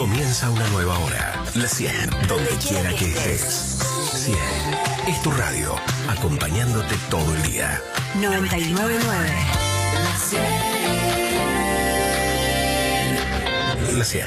Comienza una nueva hora. La 100, donde quiera que estés. 100 es tu radio, acompañándote todo el día. 99.9. La 100.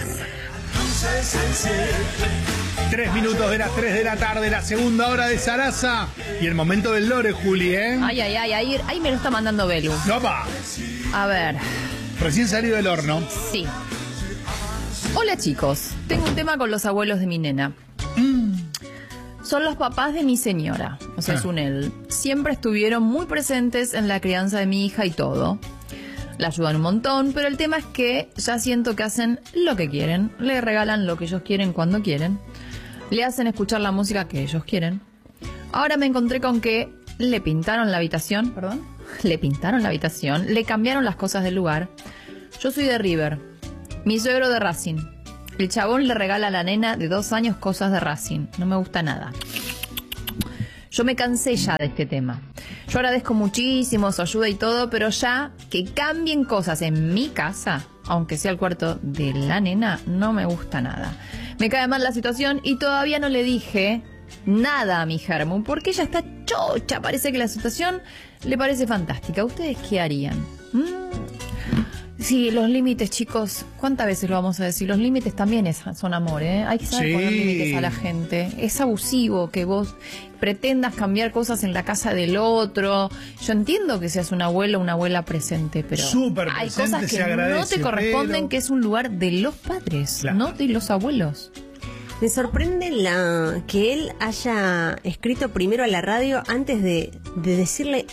3 minutos de las 3 de la tarde, la segunda hora de Sarasa. Y el momento del lore, Juli, ¿eh? Ay, ahí me lo está mandando Belu. ¡Opa! A ver. Recién salido del horno. Sí. Hola chicos, tengo un tema con los abuelos de mi nena. Son los papás de mi señora, o sea, es un él. Siempre estuvieron muy presentes en la crianza de mi hija y todo. La ayudan un montón, pero el tema es que ya siento que hacen lo que quieren. Le regalan lo que ellos quieren cuando quieren. Le hacen escuchar la música que ellos quieren. Ahora me encontré con que le pintaron la habitación, le cambiaron las cosas del lugar. Yo soy de River, mi suegro de Racing. El chabón le regala a la nena de 2 años cosas de Racing. No me gusta nada. Yo me cansé ya de este tema. Yo agradezco muchísimo su ayuda y todo, pero ya que cambien cosas en mi casa, aunque sea el cuarto de la nena, no me gusta nada. Me cae mal la situación y todavía no le dije nada a mi Germu, porque ella está chocha. Parece que la situación le parece fantástica. ¿Ustedes qué harían? Sí, los límites, chicos, ¿cuántas veces lo vamos a decir? Los límites también son amor, ¿eh? Hay que saber poner límites a la gente. Es abusivo que vos pretendas cambiar cosas en la casa del otro. Yo entiendo que seas un abuelo o una abuela presente, pero hay cosas que no te corresponden, que es un lugar de los padres, claro, no de los abuelos. Me sorprende que él haya escrito primero a la radio antes de decirle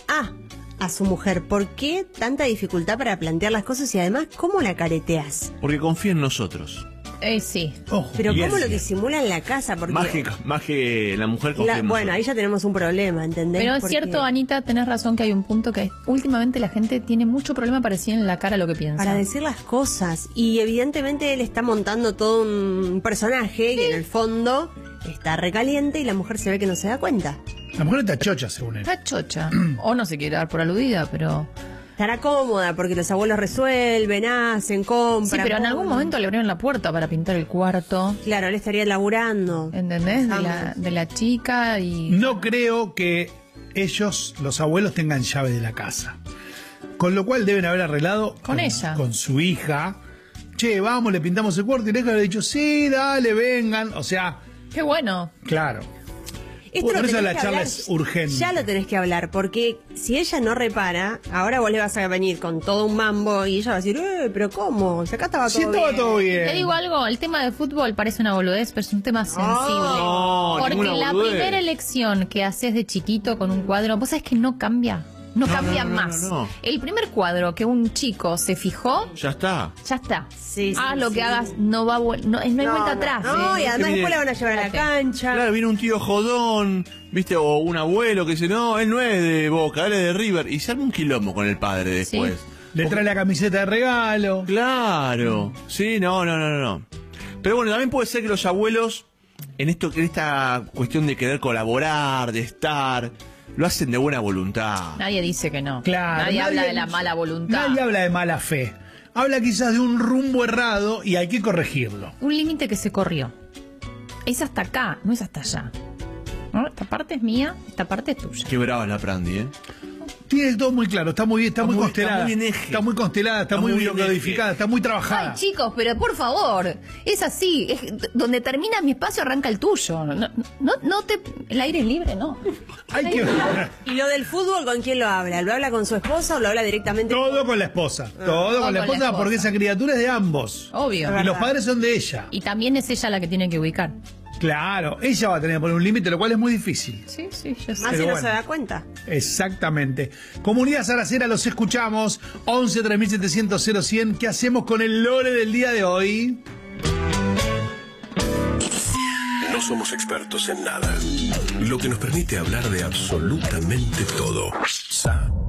a su mujer. ¿Por qué tanta dificultad para plantear las cosas y además cómo la careteas? Porque confía en nosotros. Sí. Ojo, pero cómo lo disimula en la casa. Porque más que la mujer confía en nosotros. Bueno, ahí ya tenemos un problema, ¿entendés? Pero es cierto, Anita, tenés razón que hay un punto que últimamente la gente tiene mucho problema para decir en la cara lo que piensa. Para decir las cosas. Y evidentemente él está montando todo un personaje que en el fondo está recaliente y la mujer se ve que no se da cuenta. La mujer está chocha, según él. Está chocha. O no se quiere dar por aludida, pero estará cómoda porque los abuelos resuelven, hacen, compran. Sí, pero en algún momento le abrieron la puerta para pintar el cuarto. Claro, él estaría laburando. ¿Entendés? De la chica y... No creo que ellos, los abuelos, tengan llave de la casa. Con lo cual deben haber arreglado con ella, con su hija. Che, vamos, le pintamos el cuarto. Y la hija le ha dicho, sí, dale, vengan. O sea... Qué bueno. Claro. Esto por eso la charla es urgente. Ya lo tenés que hablar, porque si ella no repara, ahora vos le vas a venir con todo un mambo y ella va a decir, pero ¿cómo? Si acá estaba todo bien. Estaba todo bien. Te digo algo, el tema de fútbol parece una boludez, pero es un tema sensible. Porque la primera elección que haces de chiquito con un cuadro, vos sabés que no cambia. No cambia más. No. El primer cuadro que un chico se fijó, ya está. Sí, lo que hagas, no hay vuelta atrás. No, y además después la van a llevar a la cancha. Claro, viene un tío jodón, ¿viste? O un abuelo que dice, no, él no es de Boca, él es de River. Y se arma un quilombo con el padre después. Sí. Le trae la camiseta de regalo. Claro. Sí, no. Pero bueno, también puede ser que los abuelos, en esta cuestión de querer colaborar, de estar, lo hacen de buena voluntad. Nadie dice que no. Claro, nadie habla de la mala voluntad. Nadie habla de mala fe. Habla quizás de un rumbo errado y hay que corregirlo. Un límite que se corrió. Es hasta acá, no es hasta allá. ¿No? Esta parte es mía, esta parte es tuya. Qué brava la Prandi, ¿eh? Tiene todo muy claro, está muy constelada. Está muy constelada, está muy bien codificada, está muy trabajada. Ay, chicos, pero por favor, es así. Donde termina mi espacio arranca el tuyo. El aire es libre, ¿no? Hay que ver. ¿Y lo del fútbol con quién lo habla? ¿Lo habla con su esposa o lo habla directamente? Todo con la esposa. Todo con la esposa, porque esa criatura es de ambos. Obvio. Y los padres son de ella. Y también es ella la que tiene que ubicar. Claro, ella va a tener que poner un límite, lo cual es muy difícil. Sí, yo sé. Más si no se da cuenta. Exactamente. Comunidad Saracera, los escuchamos. 11 3700 0100. ¿Qué hacemos con el lore del día de hoy? No somos expertos en nada, lo que nos permite hablar de absolutamente todo.